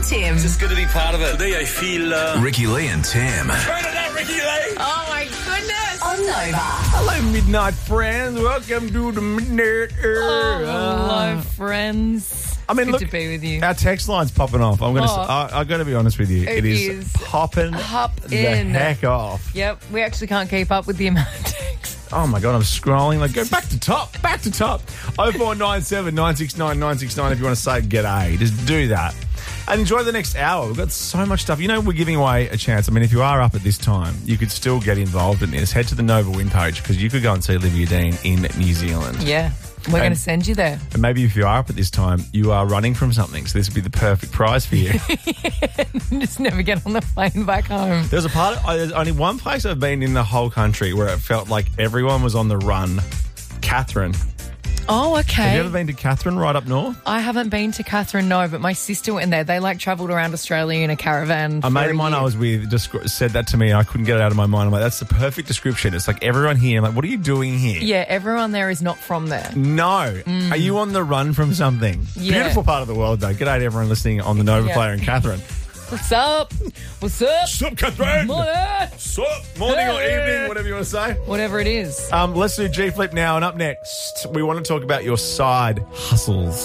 Tim. Just good to be part of it. Today I feel... Ricky Lee and Tim. Turn it up, Ricky Lee! Oh, my goodness. On Nova. Hello, Midnight friends. Welcome to the Midnight. Hello, friends. I mean, Good look, to be with you. our text line's popping off. I'm gonna. I've got to be honest with you. It It is is popping the in. heck off. Yep, we actually can't keep up with the amount of texts. Oh my god, I'm scrolling. Like, go back to top. 0497 969 969 if you want to say g'day. Just do that. And enjoy the next hour. We've got so much stuff. You know, we're giving away a chance. I mean, if you are up at this time, you could still get involved in this. Head to the Nova Win page because you could go and see Olivia Dean in New Zealand. Yeah, we're going to send you there. And maybe if you are up at this time, you are running from something. So this would be the perfect prize for you. Just never get on the plane back home. There's only one place I've been in the whole country where it felt like everyone was on the run. Catherine. Oh, okay. Have you ever been to Catherine right up north? I haven't been to Catherine, no, but my sister went there. They travelled around Australia in a caravan. A mate of mine I was with just said that to me and I couldn't get it out of my mind. I'm like, that's the perfect description. It's like everyone here. I'm like, what are you doing here? Yeah, everyone there is not from there. No. Are you on the run from something? Yeah. Beautiful part of the world, though. G'day to everyone listening on the Nova Yeah. Player in Catherine. What's up? What's up? What's up, Catherine? Morning. What's up? Morning or Hey. evening, whatever you want to say. Whatever it is. Let's do G Flip now. And up next, we want to talk about your side hustles.